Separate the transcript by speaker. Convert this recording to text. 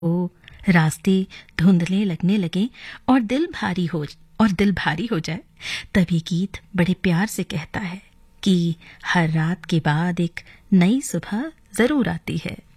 Speaker 1: वो रास्ते धुंधले लगने लगे और दिल भारी हो जाए, तभी गीत बड़े प्यार से कहता है कि हर रात के बाद एक नई सुबह जरूर आती है।